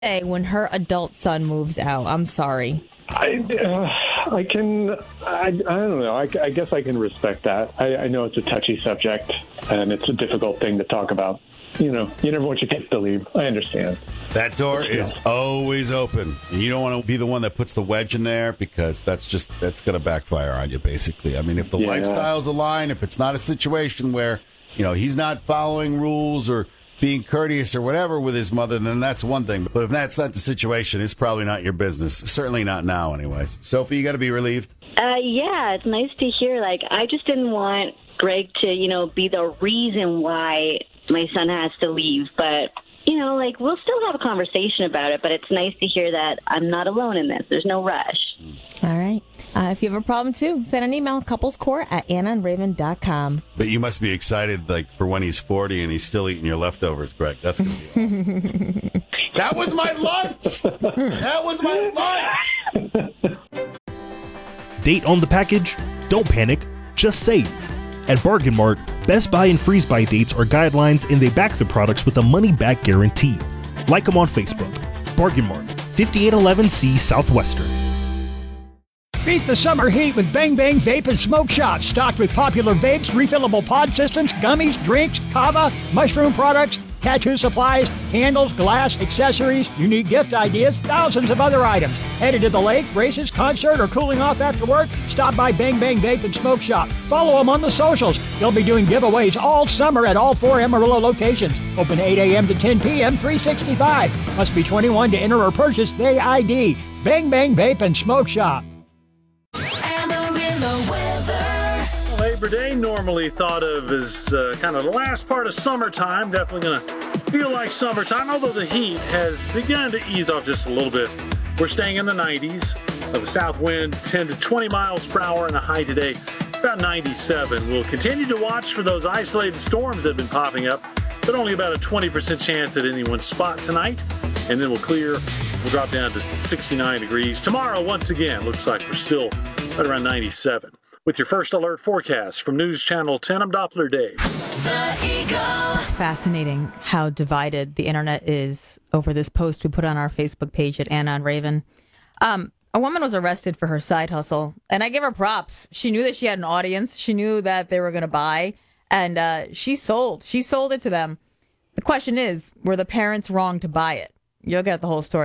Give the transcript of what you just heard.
Hey, when her adult son moves out, I'm sorry. I don't know. I guess I can respect that. I know it's a touchy subject, and it's a difficult thing to talk about. You never want your kids to leave. I understand. That door is always open. You don't want to be the one that puts the wedge in there, because that's going to backfire on you, basically. I mean, if the lifestyles align, if it's not a situation where, he's not following rules or being courteous or whatever with his mother, then that's one thing. But if that's not the situation, it's probably not your business. Certainly not now, anyways. Sophie, you got to be relieved. Yeah, it's nice to hear. I just didn't want Greg to, be the reason why my son has to leave. But, we'll still have a conversation about it. But it's nice to hear that I'm not alone in this. There's no rush. All right. If you have a problem, too, send an email, couplescourt@AnnaandRaven.com. But you must be excited, for when he's 40 and he's still eating your leftovers, Greg. That's going to be awesome. That was my lunch! That was my lunch! Date on the package? Don't panic. Just save. At Bargain Mart, Best Buy and Freeze Buy dates are guidelines, and they back the products with a money-back guarantee. Like them on Facebook. Bargain Mart, 5811C Southwestern. Beat the summer heat with Bang Bang Vape and Smoke Shop, stocked with popular vapes, refillable pod systems, gummies, drinks, kava, mushroom products, tattoo supplies, candles, glass, accessories, unique gift ideas, thousands of other items. Headed to the lake, races, concert, or cooling off after work? Stop by Bang Bang Vape and Smoke Shop. Follow them on the socials. They'll be doing giveaways all summer at all 4 Amarillo locations. Open 8 a.m. to 10 p.m., 365. Must be 21 to enter or purchase Day ID. Bang Bang Vape and Smoke Shop. Labor Day, normally thought of as kind of the last part of summertime. Definitely going to feel like summertime, although the heat has begun to ease off just a little bit. We're staying in the 90s. The south wind, 10 to 20 miles per hour, and a high today about 97. We'll continue to watch for those isolated storms that have been popping up, but only about a 20% chance at any one spot tonight. And then we'll clear. We'll drop down to 69 degrees. Tomorrow, once again, looks like we're still right around 97. With your first alert forecast from News Channel 10, I'm Doppler Dave. It's fascinating how divided the internet is over this post we put on our Facebook page at Anna and Raven. A woman was arrested for her side hustle, and I give her props. She knew that she had an audience. She knew that they were going to buy, and she sold. She sold it to them. The question is, were the parents wrong to buy it? You'll get the whole story.